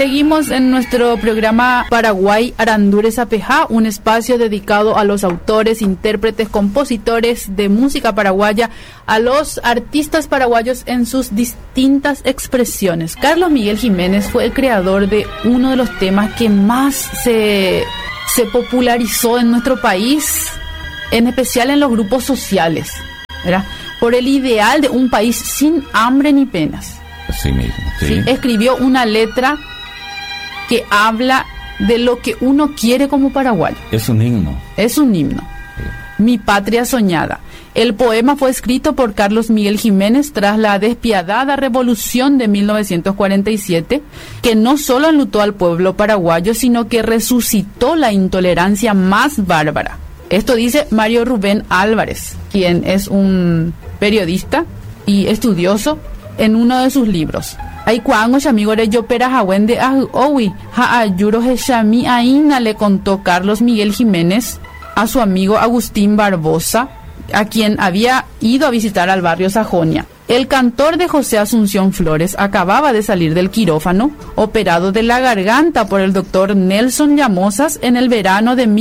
Seguimos en nuestro programa Paraguay Arandures Apejá, un espacio dedicado a los autores, intérpretes, compositores de música paraguaya, a los artistas paraguayos en sus distintas expresiones. Carlos Miguel Jiménez fue el creador de uno de los temas que más se popularizó en nuestro país, en especial en los grupos sociales, ¿verdad? Por el ideal de un país sin hambre ni penas. Así mismo, sí. Sí, escribió una letra que habla de lo que uno quiere como paraguayo. Es un himno. Es un himno. Sí. Mi patria soñada. El poema fue escrito por Carlos Miguel Jiménez tras la despiadada revolución de 1947, que no solo enlutó al pueblo paraguayo, sino que resucitó la intolerancia más bárbara. Esto dice Mario Rubén Álvarez, quien es un periodista y estudioso, en uno de sus libros. Aikuango Shamigore yo perajawende owi ha ayuro heshami aina, le contó Carlos Miguel Jiménez a su amigo Agustín Barbosa, a quien había ido a visitar al barrio Sajonia. El cantor de José Asunción Flores acababa de salir del quirófano, operado de la garganta por el doctor Nelson Llamosas en el verano de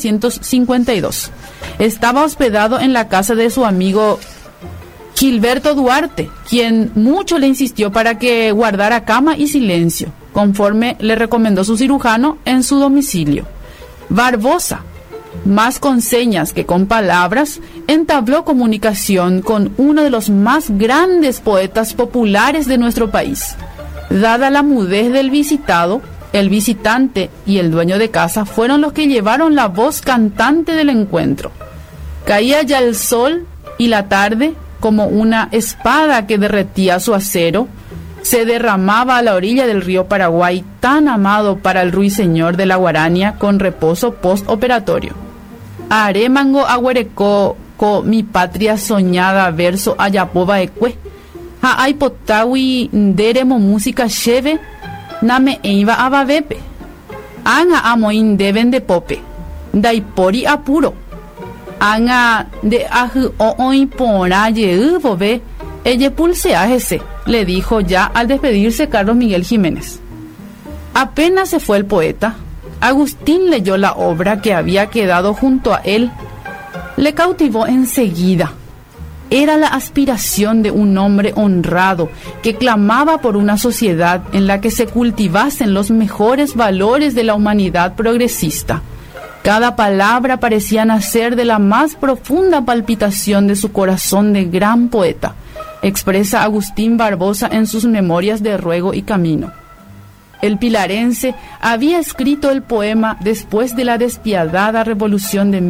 1952. Estaba hospedado en la casa de su amigo Gilberto Duarte, quien mucho le insistió para que guardara cama y silencio, conforme le recomendó su cirujano en su domicilio. Barbosa, más con señas que con palabras, entabló comunicación con uno de los más grandes poetas populares de nuestro país. Dada la mudez del visitado, el visitante y el dueño de casa fueron los que llevaron la voz cantante del encuentro. Caía ya el sol y la tarde, como una espada que derretía su acero, se derramaba a la orilla del río Paraguay, tan amado para el ruiseñor de la guarania, con reposo postoperatorio. Aremango agüerecó co mi patria soñada, verso ayapoba ecue. Ha aipotawi deremo música cheve, name eiva ababepe. Anga amoin deben de pope, daipori apuro. Anga de aju ooi pora yeubove, elle pulseájese, le dijo ya al despedirse Carlos Miguel Jiménez. Apenas se fue el poeta, Agustín leyó la obra que había quedado junto a él. Le cautivó enseguida. Era la aspiración de un hombre honrado que clamaba por una sociedad en la que se cultivasen los mejores valores de la humanidad progresista. Cada palabra parecía nacer de la más profunda palpitación de su corazón de gran poeta, expresa Agustín Barbosa en sus memorias de Ruego y Camino. El pilarense había escrito el poema después de la despiadada revolución de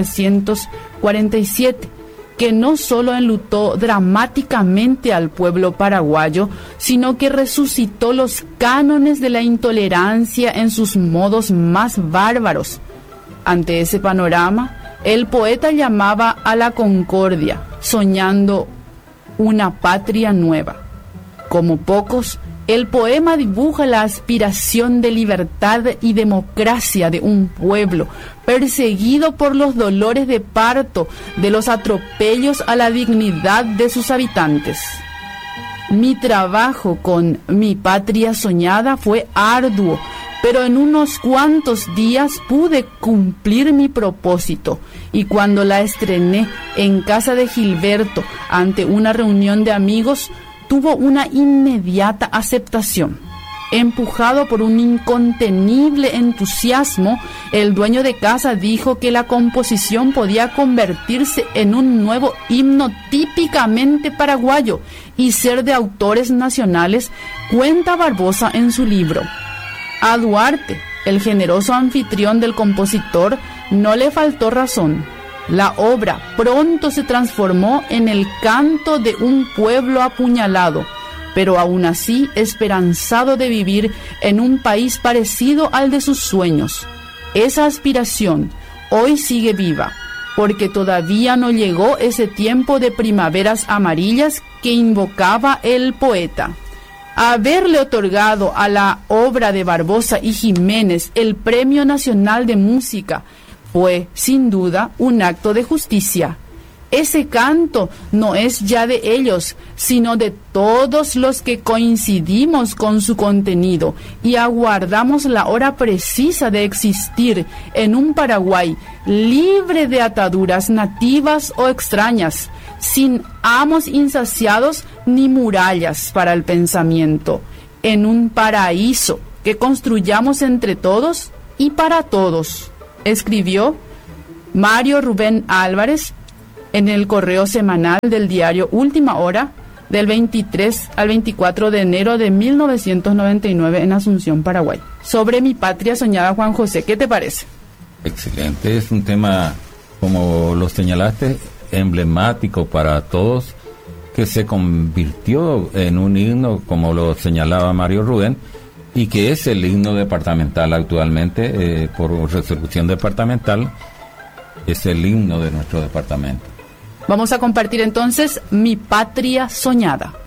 1947, que no solo enlutó dramáticamente al pueblo paraguayo, sino que resucitó los cánones de la intolerancia en sus modos más bárbaros. Ante ese panorama, el poeta llamaba a la concordia, soñando una patria nueva. Como pocos, el poema dibuja la aspiración de libertad y democracia de un pueblo perseguido por los dolores de parto, de los atropellos a la dignidad de sus habitantes. Mi trabajo con Mi patria soñada fue arduo, pero en unos cuantos días pude cumplir mi propósito, y cuando la estrené en casa de Gilberto ante una reunión de amigos, tuvo una inmediata aceptación. Empujado por un incontenible entusiasmo, el dueño de casa dijo que la composición podía convertirse en un nuevo himno típicamente paraguayo y ser de autores nacionales, cuenta Barbosa en su libro. A Duarte, el generoso anfitrión del compositor, no le faltó razón. La obra pronto se transformó en el canto de un pueblo apuñalado, pero aún así esperanzado de vivir en un país parecido al de sus sueños. Esa aspiración hoy sigue viva, porque todavía no llegó ese tiempo de primaveras amarillas que invocaba el poeta. Haberle otorgado a la obra de Barbosa y Jiménez el Premio Nacional de Música fue, sin duda, un acto de justicia. Ese canto no es ya de ellos, sino de todos los que coincidimos con su contenido y aguardamos la hora precisa de existir en un Paraguay libre de ataduras nativas o extrañas, sin amos insaciados ni murallas para el pensamiento, en un paraíso que construyamos entre todos y para todos, escribió Mario Rubén Álvarez en el correo semanal del diario Última Hora del 23 al 24 de enero de 1999 en Asunción, Paraguay. Sobre mi patria soñada, Juan José, ¿qué te parece? Excelente, es un tema, como lo señalaste, emblemático para todos, que se convirtió en un himno, como lo señalaba Mario Rubén, y que es el himno departamental actualmente, por resolución departamental, es el himno de nuestro departamento. Vamos a compartir entonces Mi Patria Soñada.